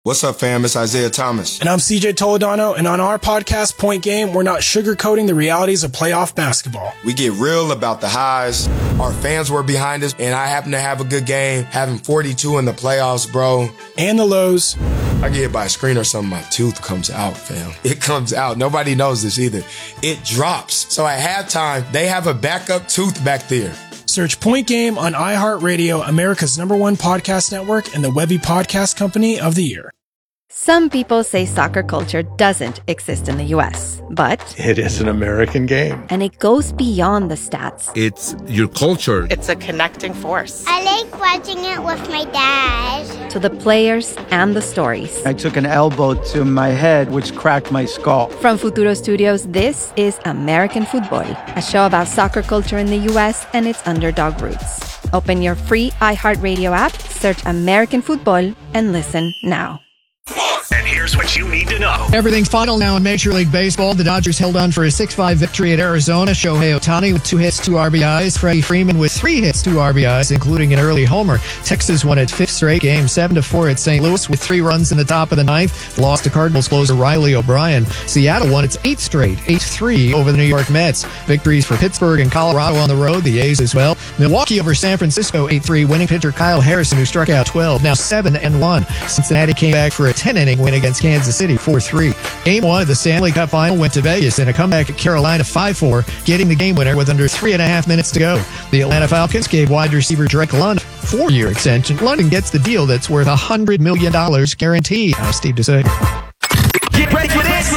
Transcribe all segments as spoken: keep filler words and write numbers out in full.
What's up, fam? It's Isaiah Thomas. And I'm C J Toledano, and on our podcast, Point Game, we're not sugarcoating the realities of playoff basketball. We get real about the highs. Our fans were behind us, and I happen to have a good game, having forty-two in the playoffs, bro. And the lows. I get hit by a screen or something, my tooth comes out, fam. It comes out. Nobody knows this either. It drops. So at halftime, they have a backup tooth back there. Search Point Game on iHeartRadio, America's number one podcast network, and the Webby Podcast Company of the Year. Some people say soccer culture doesn't exist in the U S, but it is an American game. And it goes beyond the stats. It's your culture. It's a connecting force. I like watching it with my dad. To the players and the stories. I took an elbow to my head, which cracked my skull. From Futuro Studios, this is American Football, a show about soccer culture in the U S and its underdog roots. Open your free iHeartRadio app, search American Football, and listen now. And here's what you need to know. Everything's final now in Major League Baseball. The Dodgers held on for a six five victory at Arizona. Shohei Ohtani with two hits, two R B Is. Freddie Freeman with three hits, two R B Is, including an early homer. Texas won its fifth straight game, seven to four at Saint Louis with three runs in the top of the ninth. Lost to Cardinals closer Riley O'Brien. Seattle won its eighth straight, eight three over the New York Mets. Victories for Pittsburgh and Colorado on the road, the A's as well. Milwaukee over San Francisco, eight three. Winning pitcher Kyle Harrison, who struck out twelve, now seven and one. Cincinnati came back for a ten-inning win against Kansas City, four three. Game one of the Stanley Cup Final went to Vegas in a comeback at Carolina, five four, getting the game winner with under three and a half minutes to go. The Atlanta Falcons gave wide receiver Drake London a four-year extension. London gets the deal that's worth one hundred million dollars guaranteed. Now, Steve Desai. Get ready for this.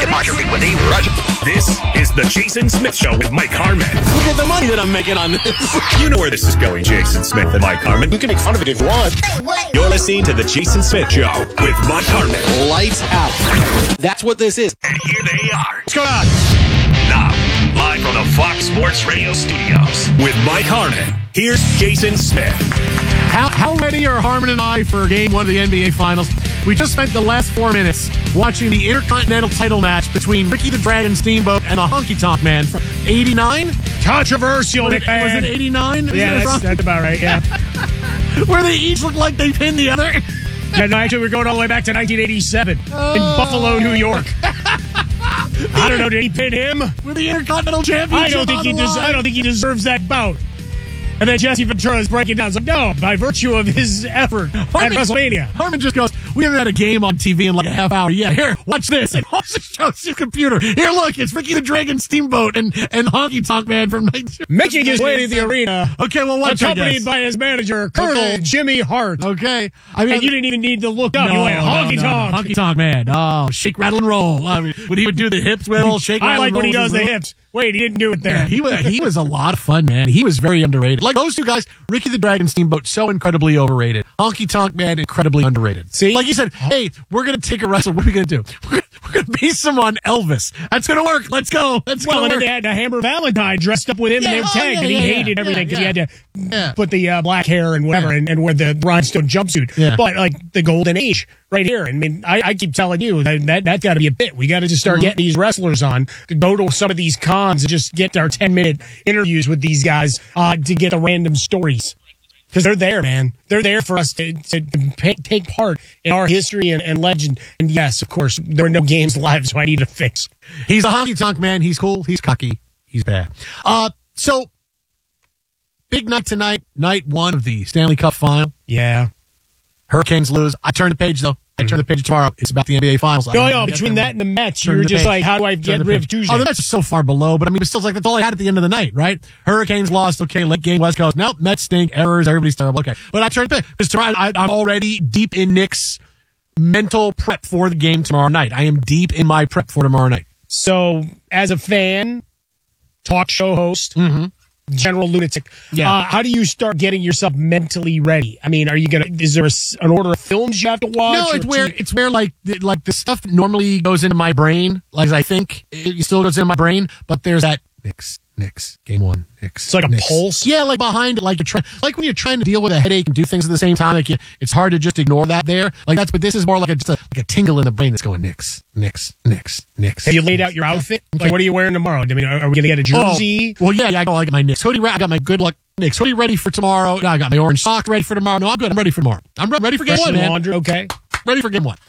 This is the Jason Smith Show with Mike Harmon. Look at the money that I'm making on this. You know where this is going, Jason Smith and Mike Harmon. You can make fun of it if you want. You're listening to the Jason Smith Show with Mike Harmon. Lights out. That's what this is. And here they are. What's going on? Now, live from the Fox Sports Radio studios with Mike Harmon. Here's Jason Smith. How, how ready are Harmon and I for game one of the N B A Finals? We just spent the last four minutes watching the Intercontinental title match between Ricky the Dragon Steamboat and the Honky Tonk Man from eighty-nine? Controversial, Was it, was it eighty-nine? Yeah, that's, that's about right, yeah. Where they each look like they pinned the other? Yeah, no, actually, we're going all the way back to nineteen eighty-seven oh. in Buffalo, New York. I don't know, did he pin him? With the Intercontinental Championship I don't think he des- I don't think he deserves that bout. And then Jesse Ventura is breaking down. It's like, no, by virtue of his effort Harmon, at WrestleMania. Harmon just goes, we haven't had a game on T V in like a half hour yet. Here, watch this. And also shows his computer. Here, look, it's Ricky the Dragon Steamboat and, and Honky Tonk Man from nineteen making his way to the arena. Okay, well, watch accompanied by his manager, Colonel okay. Jimmy Hart. Okay. I mean, and you didn't even need to look up. No, you went, Honky no, Tonk. No, Honky Tonk Man. Oh, shake, rattle, and roll. I mean, when he would do the hips, well, shake, rattle, I like and when he roll does the hips. Wait, he didn't do it there. Yeah, he was he was a lot of fun, man. He was very underrated. Like those two guys, Ricky the Dragon Steamboat, so incredibly overrated. Honky Tonk Man, incredibly underrated. See? Like you said, hey, we're going to take a wrestle. What are we going to do? We're, we're going to base him on Elvis. That's going to work. Let's go. Let's well, go. Well, and then they had a Hammer Valentine dressed up with him yeah, and they were oh, tagged, yeah, and he yeah, hated yeah, everything because yeah, he had to yeah. put the uh, black hair and whatever yeah. and, and wear the rhinestone jumpsuit. Yeah. But, like, the golden age right here. I mean, I, I keep telling you, that, that, that's got to be a bit. We got to just start mm-hmm. getting these wrestlers on, go to some of these cons and just get our ten-minute interviews with these guys uh, to get the random stories. Because they're there, man. They're there for us to, to, to pay, take part in our history and, and legend. And yes, of course, there are no games live, so I need a fix. He's a Honky Tonk Man. He's cool. He's cocky. He's bad. Uh, so, big night tonight. Night one of the Stanley Cup Final. Yeah. Hurricanes lose. I turn the page, though. I turn the page tomorrow. It's about the N B A Finals. No, no, between that and the Mets, you were just like, how do I get rid of Tuesday? Oh, the Mets are so far below, but I mean, it's still like that's all I had at the end of the night, right? Hurricanes lost. Okay, late game, West Coast. Nope, Mets stink. Errors. Everybody's terrible. Okay. But I turned the page because tomorrow I, I'm already deep in Nick's mental prep for the game tomorrow night. I am deep in my prep for tomorrow night. So, as a fan, talk show host, mm-hmm. general lunatic. Yeah. Uh, how do you start getting yourself mentally ready? I mean, are you gonna? Is there a, an order of films you have to watch? No, it's where it's where like the, like the stuff normally goes into my brain. Like I think it still goes into my brain, but there's that Knicks, Knicks, game one, Knicks. It's like a Knicks. pulse. Yeah, like behind it, like you're trying, like when you're trying to deal with a headache and do things at the same time. Like you, it's hard to just ignore that there. Like that's, but this is more like a just a, like a tingle in the brain that's going Knicks, Knicks, Knicks, Knicks. Have you laid out your outfit? Okay. Like, what are you wearing tomorrow? I mean, are, are we gonna get a jersey? Oh, well, yeah, yeah, I got like my Knicks hoodie. I got my good luck Knicks hoodie ready for tomorrow. I got my orange sock ready for tomorrow. No, I'm good. I'm ready for tomorrow. I'm ready for game Fresh one, man. Laundry, okay. Ready for game one.